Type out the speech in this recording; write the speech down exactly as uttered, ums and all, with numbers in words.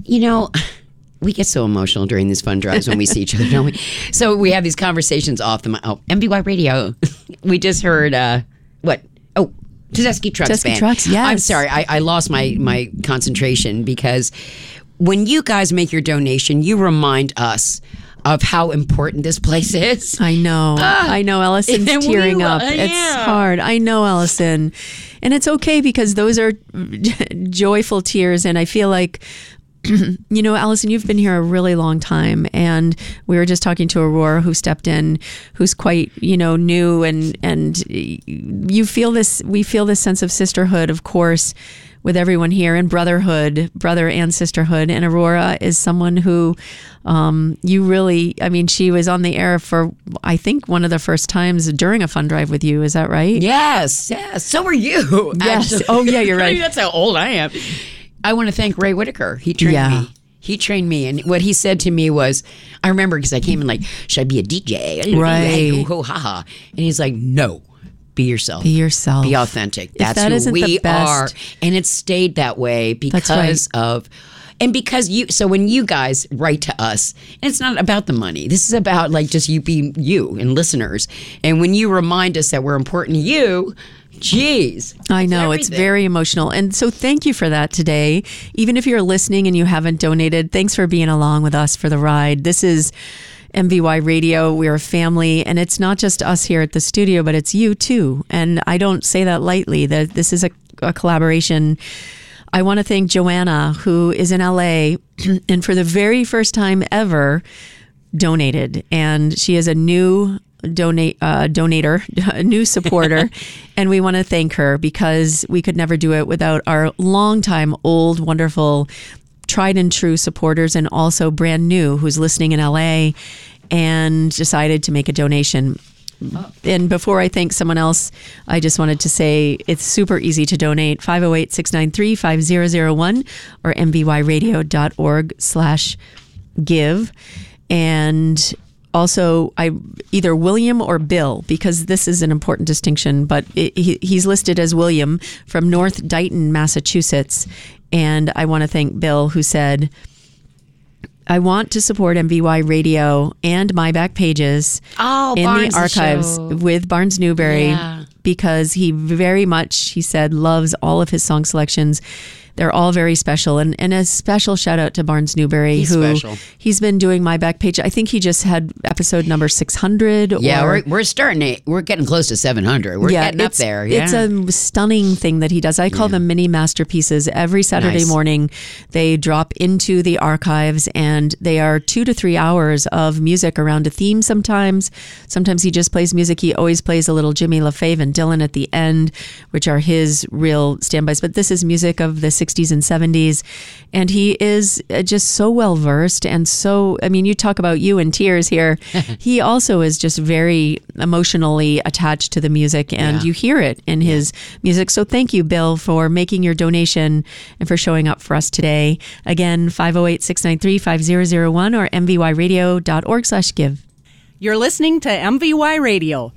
you know, we get so emotional during these fund drives when we see each other, don't we? So we have these conversations off the, oh, M V Y Radio. We just heard, uh, what? Oh, Tedeschi Trucks Tedeschi Band. Trucks, yes. I'm sorry, I, I lost my, my concentration because when you guys make your donation, you remind us of how important this place is. I know. Ah, I know. Ellison's and we tearing will- up. yeah. It's hard. I know, Ellison. And it's okay because those are joyful tears. And I feel like, you know, Allison, you've been here a really long time. And we were just talking to Aurora, who stepped in, who's quite, you know, new. And, and you feel this, we feel this sense of sisterhood, of course, with everyone here, and brotherhood, brother and sisterhood. And Aurora is someone who um, you really, I mean, she was on the air for, I think, one of the first times during a fund drive with you. Is that right? Yes, yes. So are you. Yes. actually. Oh, yeah, you're right. That's how old I am. I want to thank Ray Whitaker. He trained Yeah. me. He trained me. And what he said to me was, I remember because I came in like, should I be a D J? Right. Hey, hoo, hoo, ha, ha. And he's like, no. Be yourself. Be yourself. Be authentic. If That's that who isn't we the best- are. And it stayed that way because right. of, and because you, so when you guys write to us, and it's not about the money. This is about like just you being you and listeners. And when you remind us that we're important to you, geez. I know, it's everything. very emotional. And so thank you for that today. Even if you're listening and you haven't donated, thanks for being along with us for the ride. This is M V Y Radio. We're a family, and it's not just us here at the studio, but it's you too. And I don't say that lightly. That this is a, a collaboration. I want to thank Joanna, who is in L A and for the very first time ever donated. And she is a new donate uh, donator, a new supporter. And we want to thank her because we could never do it without our longtime, old, wonderful, tried and true supporters, and also brand new who's listening in L A and decided to make a donation. And before I thank someone else, I just wanted to say it's super easy to donate. five oh eight, six nine three, five oh oh one or m v y radio dot org slash give. And also, I either William or Bill, because this is an important distinction, but it, he, he's listed as William from North Dighton, Massachusetts. And I want to thank Bill, who said, I want to support M V Y Radio and My Back Pages Oh, in Barnes the archives show. with Barnes Newberry, Yeah. because he very much, he said, loves all of his song selections. They're all very special. And, and a special shout out to Barnes Newberry, He's who special. he's been doing My Back Page. I think he just had episode number six hundred. Yeah, or, we're, we're starting to, we're getting close to seven hundred. We're getting up it's, there. Yeah. It's a stunning thing that he does. I call them mini masterpieces. Every Saturday Nice. morning, they drop into the archives, and they are two to three hours of music around a theme sometimes. Sometimes he just plays music. He always plays a little Jimmy LaFave and Dylan at the end, which are his real standbys. But this is music of the sixties and seventies. And he is just so well versed and so, I mean, you talk about you in tears here. He also is just very emotionally attached to the music, and Yeah. you hear it in his music. So thank you, Bill, for making your donation and for showing up for us today. Again, five oh eight, six nine three, five oh oh one or m v y radio dot org slash give. You're listening to M V Y Radio.